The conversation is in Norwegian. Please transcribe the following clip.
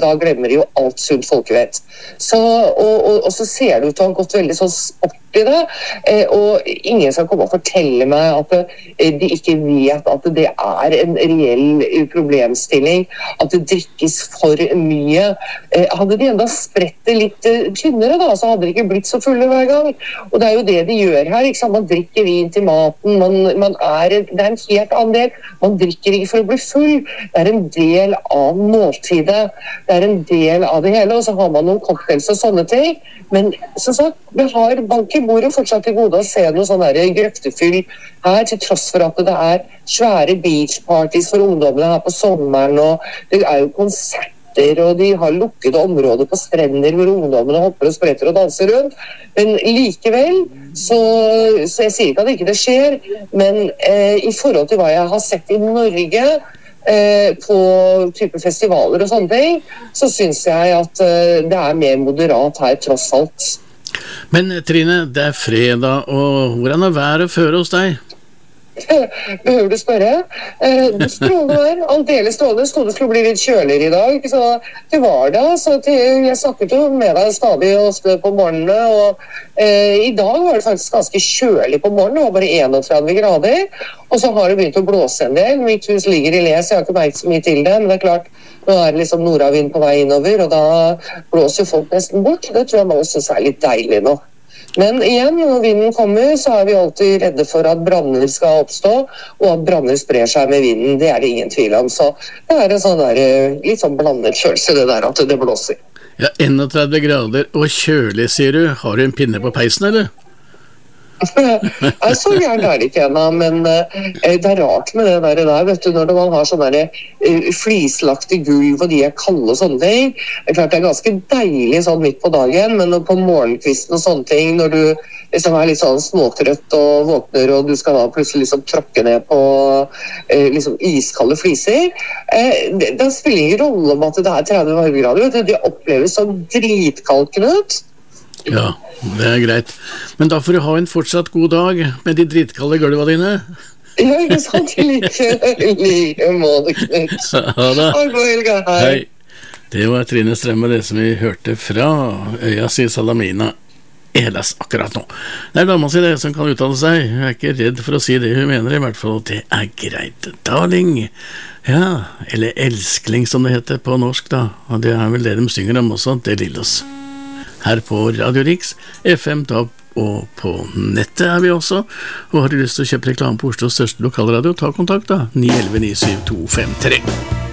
da glemmer de jo alt sunt folkevett. Så, og så ser det ut til å ha gått veldig sånn sport i det, og ingen skal komme og fortelle meg at de ikke vet at det er en reell problemstilling, at det drikkes for mye. Hadde de enda spredt det litt tynnere da, så hadde de ikke blitt så fulle hver gang. Og det er jo det de gjør her, ikke sant? Man drikker vin til maten, det er en helt annen del. Man drikker ikke for å bli full, det er en del av måltidet, det er en del av det hele, og så har man noen cocktails og sånne ting. Men som sagt, vi har bank i bordet fortsatt til gode å se noe sånn der grøftefyll her, til tross for at det er svære beachparties for ungdommene her på sommeren, og det er jo konserter, og de har lukkede områder på strender hvor ungdommene hopper og spretter og danser rundt. Men likevel, så jeg sier ikke at ikke det skjer, men i forhold til hva jeg har sett i Norge, på type festivaler og sånne ting, så synes jeg at det er mer moderat her tross alt. Men Trine, det er fredag, og hvordan er været føre hos deg? Behøver du spørre? Det strålende vær, aldeles strålende. Det skulle bli litt kjøligere i dag, så det var det. Så jeg snakket jo med deg stadig ofte på morgenene, og i dag var det faktisk ganske kjølig på morgenen, det var bare 31 grader, og så har det begynt å blåse en del. Mitt hus ligger i Les, jeg har ikke merket så mye til det, men det er klart, nå er det liksom nordavind på vei innover, og da blåser jo folk nesten bort. Det tror jeg man også er litt deilig nå. Men igjen, når vinden kommer, så er vi alltid redde for at branner skal oppstå, og at branner sprer seg med vinden, det er det ingen tvil om. Så det er en sånn der, litt sånn blandet følelse det der at det blåser. Ja, 31 grader og kjølig, sier du. Har du en pinne på peisen, eller? Så gjerne er det ikke ennå, men det er rart med det der, vet du, når man har sånne flislagte gulv, og de er kalde og sånne ting. Det er klart det er ganske deilig sånn midt på dagen, men på morgenkvisten og sånne ting, når du liksom er litt sånn småtrøtt og våkner, og du skal da plutselig liksom tråkke ned på liksom iskalde fliser, det spiller ingen rolle om at det er 30 varmegrader, vet du, det oppleves som dritkalken ut. Ja, det er greit. Men da får du ha en fortsatt god dag med de dritkalde gulva dine. Ja, ikke sant? Like må det, Knut. Ha det. Ha god helg, hei. Hei. Det var Trine Strømme, det som vi hørte fra øya si Salamina Elas akkurat nå. Det er dama si det som kan uttale seg. Hun er ikke redd for å si det hun mener, i hvert fall. Det er greit. Darling. Ja, eller elskling som det heter på norsk da. Og det er vel det de synger om også, det Lillos. Her på Radio Riks, FM, DAB og på nettet er vi også. Og har du lyst til å kjøpe reklame på Oslos største lokalradio, ta kontakt da, 911 97253.